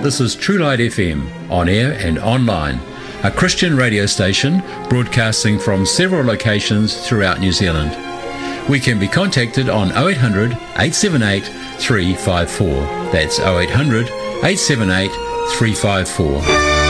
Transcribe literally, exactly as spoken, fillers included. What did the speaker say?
This is True Light F M, on air and online, a Christian radio station broadcasting from several locations throughout New Zealand. We can be contacted on oh eight hundred, eight seven eight, three five four. That's oh eight hundred, eight seven eight, three five four.